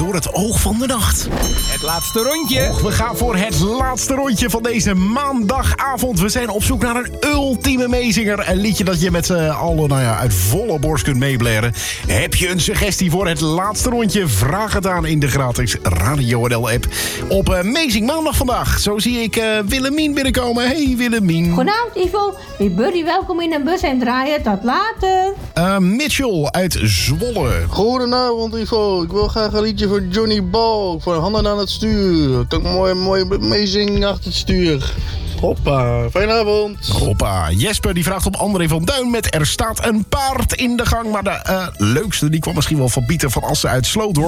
door het oog van de nacht. Het laatste rondje. We gaan voor het laatste rondje van deze maandagavond. We zijn op zoek naar een ultieme meezinger. Een liedje dat je met z'n allen uit volle borst kunt meeblaren. Heb je een suggestie voor het laatste rondje? Vraag het aan in de gratis Radio NL-app. Op Amazing Maandag vandaag. Zo zie ik Willemien binnenkomen. Hey Willemien. Goedenavond Ivo. Wie Buddy, welkom in een bus en draaien. Tot later. Mitchell uit Zwolle. Goedenavond Ivo. Ik wil graag een liedje voor Johnny Ball. Voor handen aan het stuur. Kan ik mooi meezingen achter het stuur. Hoppa, fijne avond. Hoppa, Jesper die vraagt op André van Duin met Er staat een paard in de gang. Maar de leukste die kwam misschien wel van Pieter van Assen uit Slootdorp.